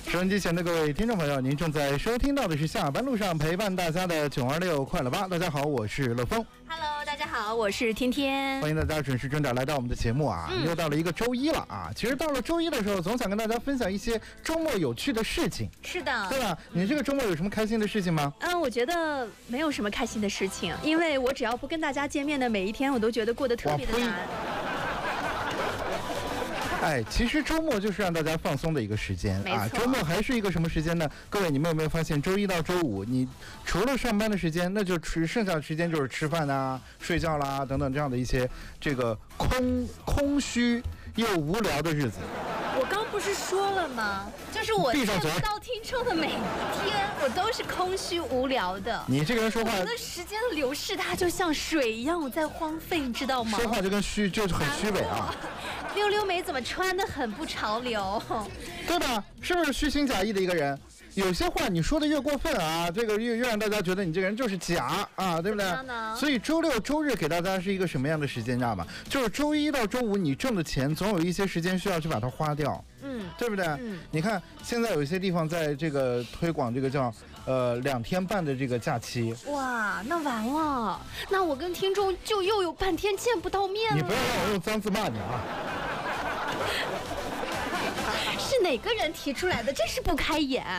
收音机前的各位听众朋友，您正在收听到的是下班路上陪伴大家的926快乐吧。大家好，我是乐峰。 Hello， 大家好，我是天天。 欢迎大家准时准点来到我们的节目啊！又到了一个周一了啊！其实到了周一的时候，总想跟大家分享一些周末有趣的事情。 是的， 对吧？你这个周末有什么开心的事情吗？ 我觉得没有什么开心的事情，因为我只要不跟大家见面的每一天，我都觉得过得特别的难。 哎，其实周末就是让大家放松的一个时间啊。周末还是一个什么时间呢？各位，你们有没有发现，周一到周五，你除了上班的时间，那就剩下的时间就是吃饭啊、睡觉啦等等这样的一些这个空虚又无聊的日子。 我刚不是说了吗？就是我见不到听众的每一天，我都是空虚无聊的。 你这个人说话， 我的时间的流逝，它就像水一样，我在荒废，你知道吗？ 说话就跟就是很虚伪啊。 溜溜梅怎么穿得很不潮流， 对吧？是不是虚情假意的一个人？有些话你说的越过分啊，这个越让大家觉得你这个人就是假啊，对不对？所以周六周日给大家是一个什么样的时间，你知道吗？就是周一到周五你挣的钱总有一些时间需要去把它花掉，对不对？你看现在有一些地方在这个推广这个叫2天半的这个假期。 哇，那完了，那我跟听众就又有半天见不到面了。 你不要让我用脏字骂你啊！ 是哪个人提出来的？真是不开眼。